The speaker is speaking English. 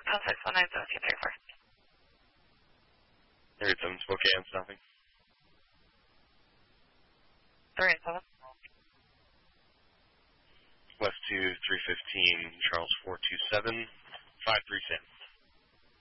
Area 7 Spokane, stopping. 387. West to 315, Charles 427, 537.